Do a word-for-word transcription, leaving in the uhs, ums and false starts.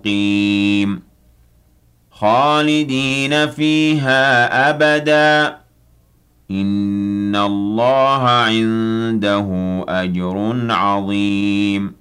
مستقيم خالدين فيها أبدا إن الله عنده أجر عظيم